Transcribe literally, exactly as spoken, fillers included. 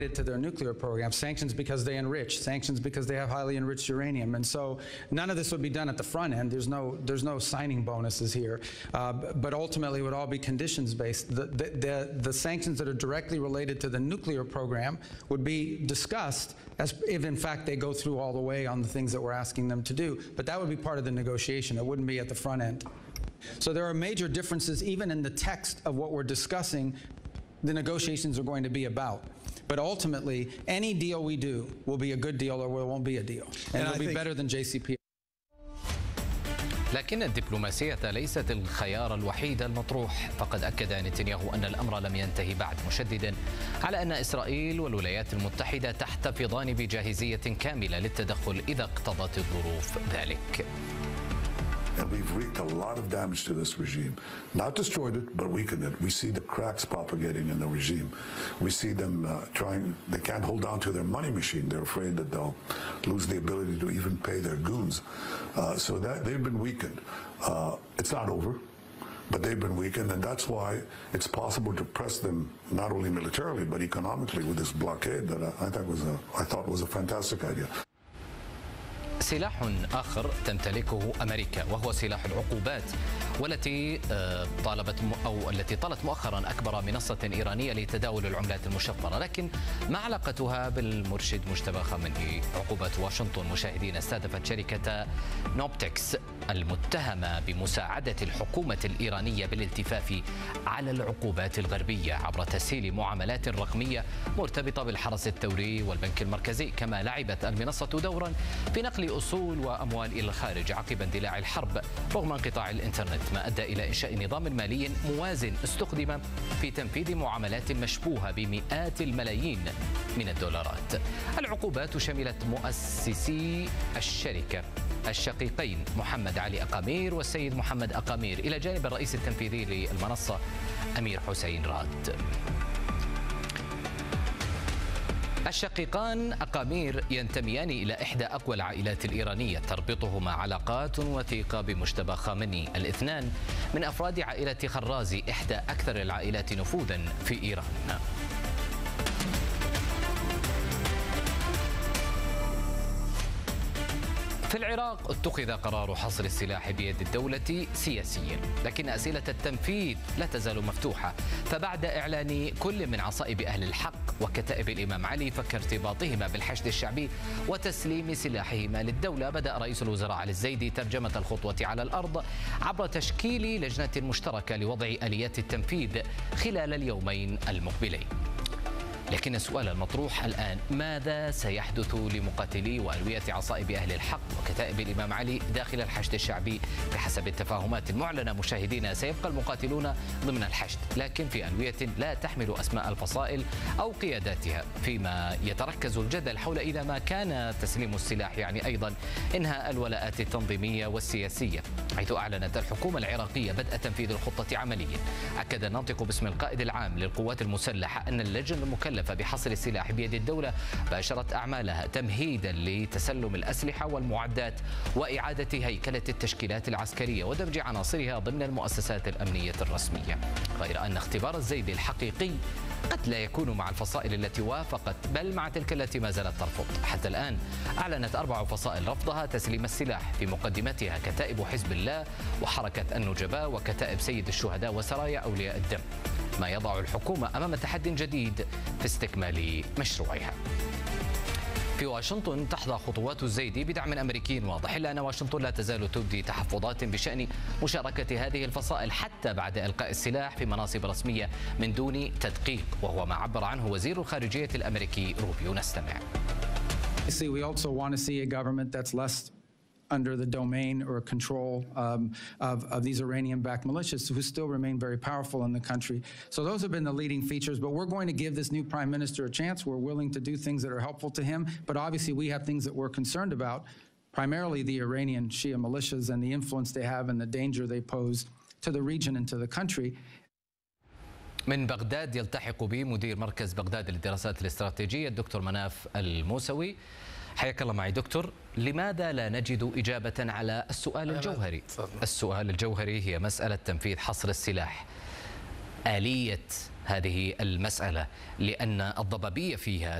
to their nuclear program, sanctions because they enrich, sanctions because they have highly enriched uranium, and so none of this would be done at the front end. There's no there's no signing bonuses here, uh, but ultimately it would all be conditions based. The, the the the sanctions that are directly related to the nuclear program would be discussed as if in fact they go through all the way on the things that we're asking them to do, but that would be part of the negotiation. It wouldn't be at the front end. So there are major differences even in the text of what we're discussing. The negotiations are going to be about. But ultimately, any deal we do will be a good deal or it won't be a deal. And, and it'll be better than J C P O A. لكن الدبلوماسية ليست الخيار الوحيد المطروح، فقد أكد نتنياهو أن الأمر لم ينتهي بعد، مشددا على أن إسرائيل والولايات المتحدة تحتفظان بجاهزية كاملة للتدخل إذا اقتضت الظروف ذلك. And we've wreaked a lot of damage to this regime. Not destroyed it, but weakened it. We see the cracks propagating in the regime. We see them uh, trying, they can't hold on to their money machine. They're afraid that they'll lose the ability to even pay their goons. Uh, so that they've been weakened. Uh, it's not over, but they've been weakened, and that's why it's possible to press them not only militarily, but economically with this blockade that I, I, think was a, I thought was a fantastic idea. سلاح آخر تمتلكه أمريكا وهو سلاح العقوبات، والتي طالبت أو التي طالت مؤخرا أكبر منصة إيرانية لتداول العملات المشفرة. لكن ما علاقتها بالمرشد مجتبى خامنئي؟ عقوبات واشنطن مشاهدين استهدفت شركة نوبتكس المتهمة بمساعدة الحكومة الإيرانية بالالتفاف على العقوبات الغربية عبر تسهيل معاملات رقمية مرتبطة بالحرس الثوري والبنك المركزي. كما لعبت المنصة دورا في نقل أصول وأموال إلى الخارج عقب اندلاع الحرب رغم انقطاع الإنترنت، ما أدى إلى إنشاء نظام مالي موازن استخدم في تنفيذ معاملات مشبوهة بمئات الملايين من الدولارات. العقوبات شملت مؤسسي الشركة الشقيقين محمد علي أقامير والسيد محمد أقامير إلى جانب الرئيس التنفيذي للمنصة أمير حسين راد. الشقيقان أقامير ينتميان إلى إحدى أقوى العائلات الإيرانية تربطهما علاقات وثيقة بمجتبى خامنئي. الاثنان من أفراد عائلة خرازي، إحدى أكثر العائلات نفوذا في إيران. في العراق اتخذ قرار حصر السلاح بيد الدولة سياسيا، لكن أسئلة التنفيذ لا تزال مفتوحة. فبعد إعلان كل من عصائب أهل الحق وكتائب الإمام علي فك ارتباطهما بالحشد الشعبي وتسليم سلاحهما للدولة، بدأ رئيس الوزراء علي الزيدي ترجمة الخطوة على الأرض عبر تشكيل لجنة مشتركة لوضع آليات التنفيذ خلال اليومين المقبلين. لكن السؤال المطروح الآن، ماذا سيحدث لمقاتلي وألوية عصائب أهل الحق وكتائب الإمام علي داخل الحشد الشعبي؟ بحسب التفاهمات المعلنة مشاهدينا سيبقى المقاتلون ضمن الحشد، لكن في ألوية لا تحمل أسماء الفصائل أو قياداتها، فيما يتركز الجدل حول إذا ما كان تسليم السلاح يعني أيضا إنهاء الولاءات التنظيمية والسياسية، حيث أعلنت الحكومة العراقية بدء تنفيذ الخطة عمليا. أكد الناطق باسم القائد العام للقوات المسلحة أن اللجنة المكلفة بحصر السلاح بيد الدولة باشرت أعمالها تمهيدا لتسلم الأسلحة والمعدات وإعادة هيكلة التشكيلات العسكرية ودمج عناصرها ضمن المؤسسات الأمنية الرسمية. غير أن اختبار الزيدي الحقيقي قد لا يكون مع الفصائل التي وافقت، بل مع تلك التي ما زالت ترفض. حتى الآن أعلنت أربع فصائل رفضها تسليم السلاح، في مقدمتها كتائب حزب الله وحركة النجباء وكتائب سيد الشهداء وسرايا أولياء الدم، ما يضع الحكومة أمام تحدي جديد في استكمال مشروعها. في واشنطن تحظى خطوات الزيدي بدعم أمريكي واضح، إلا أن واشنطن لا تزال تبدي تحفظات بشأن مشاركة هذه الفصائل حتى بعد إلقاء السلاح في مناصب رسمية من دون تدقيق، وهو ما عبر عنه وزير الخارجية الأمريكي روبيو. نستمع. We also want to see a government that's less under the domain or control um, of, of these Iranian-backed militias who still remain very powerful in the country. So those have been the leading features, but we're going to give this new prime minister a chance. We're willing to do things that are helpful to him, but obviously we have things that we're concerned about, primarily the Iranian Shia militias and the influence they have and the danger they pose to the region and to the country. من بغداد يلتحق بي مدير مركز بغداد للدراسات الاستراتيجية الدكتور مناف الموسوي. حياك الله معي دكتور. لماذا لا نجد إجابة على السؤال الجوهري؟ السؤال الجوهري هي مسألة تنفيذ حصر السلاح. آلية هذه المسألة، لأن الضبابية فيها